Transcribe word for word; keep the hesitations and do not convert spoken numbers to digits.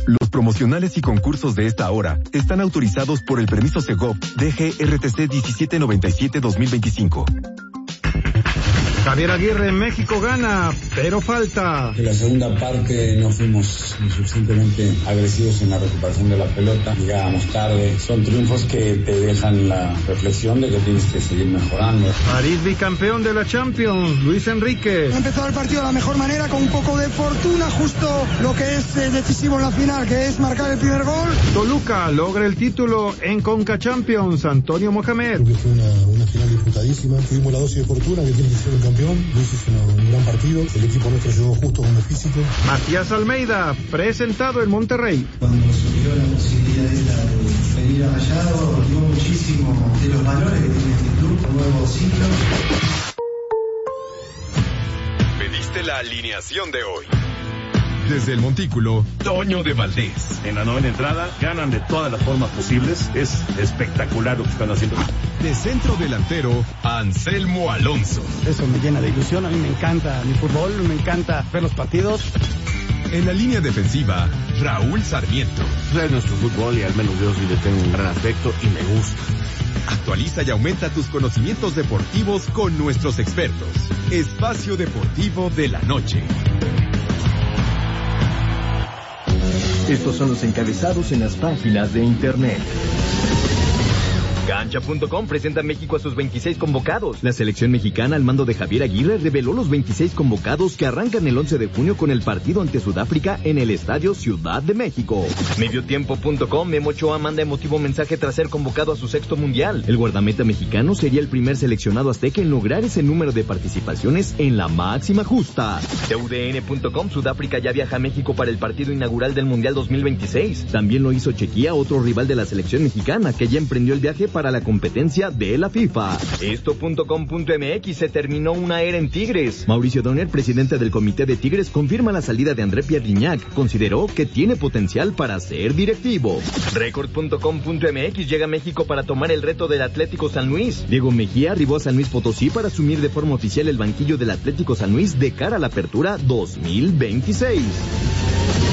Los promocionales y concursos de esta hora están autorizados por el permiso Segov D G R T C diecisiete noventa y siete guión dos mil veinticinco. Javier Aguirre, México gana, pero falta. En la segunda parte no fuimos lo suficientemente agresivos en la recuperación de la pelota, llegábamos tarde. Son triunfos que te dejan la reflexión de que tienes que seguir mejorando. París bicampeón de la Champions, Luis Enrique. Ha empezado el partido de la mejor manera, con un poco de fortuna, justo lo que es eh, decisivo en la final, que es marcar el primer gol. Toluca logra el título en Conca Champions, Antonio Mohamed. Creo que fue una, una final disputadísima, tuvimos la dosis de fortuna que tiene que ser un campeón. Luis hizo un gran partido, el equipo nuestro llegó justo con el físico. Matías Almeida, presentado en Monterrey. Cuando surgió la posibilidad esta de venir a Rayado, dio muchísimo de los valores que tiene este club, un nuevo ciclo. Pediste la alineación de hoy. Desde el Montículo, Toño de Valdés. En la novena entrada, ganan de todas las formas posibles. Es espectacular lo que están haciendo. De centro delantero, Anselmo Alonso. Eso me llena de ilusión. A mí me encanta mi fútbol, me encanta ver los partidos. En la línea defensiva, Raúl Sarmiento. Es nuestro fútbol y al menos yo sí le tengo un gran afecto y me gusta. Actualiza y aumenta tus conocimientos deportivos con nuestros expertos. Espacio Deportivo de la Noche. Estos son los encabezados en las páginas de internet. Cancha punto com presenta a México a sus veintiséis convocados. La selección mexicana al mando de Javier Aguirre reveló los veintiséis convocados que arrancan el once de junio con el partido ante Sudáfrica en el Estadio Ciudad de México. Mediotiempo punto com, Memo Ochoa manda emotivo mensaje tras ser convocado a su sexto mundial. El guardameta mexicano sería el primer seleccionado azteca en lograr ese número de participaciones en la máxima justa. T U D N punto com, Sudáfrica ya viaja a México para el partido inaugural del Mundial dos mil veintiséis. También lo hizo Chequia, otro rival de la selección mexicana, que ya emprendió el viaje para la competencia de la FIFA. Esto punto com punto M X, se terminó una era en Tigres. Mauricio Donner, presidente del comité de Tigres, confirma la salida de André Pierre Gignac. Consideró que tiene potencial para ser directivo. Record punto com punto M X, llega a México para tomar el reto del Atlético San Luis. Diego Mejía arribó a San Luis Potosí para asumir de forma oficial el banquillo del Atlético San Luis de cara a la apertura dos mil veintiséis.